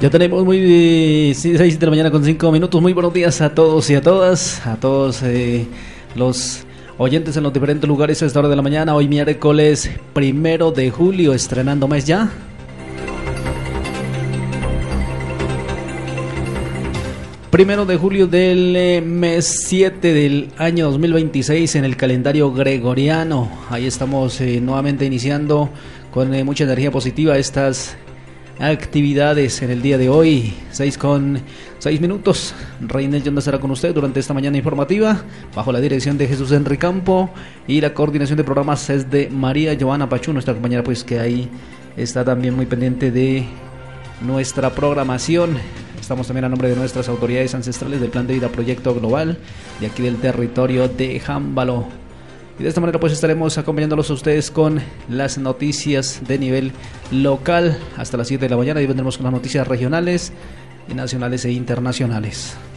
Ya tenemos 6 de la mañana con 5 minutos. Muy buenos días a todos y a todas, a todos los oyentes en los diferentes lugares a esta hora de la mañana. Hoy miércoles 1 de julio, estrenando mes ya. Primero de julio del mes 7 del año 2026 en el calendario gregoriano. Ahí estamos nuevamente iniciando con mucha energía positiva estas actividades en el día de hoy. 6:06 minutos. Reinel Yonda estará con usted durante esta mañana informativa bajo la dirección de Jesús Henry Campo, y la coordinación de programas es de María Joana Pachú, nuestra compañera, pues que ahí está también muy pendiente de nuestra programación. Estamos también a nombre de nuestras autoridades ancestrales del Plan de Vida Proyecto Global de aquí del territorio de Jámbalo. Y de esta manera pues estaremos acompañándolos a ustedes con las noticias de nivel local hasta las 7 de la mañana, y vendremos con las noticias regionales, nacionales e internacionales.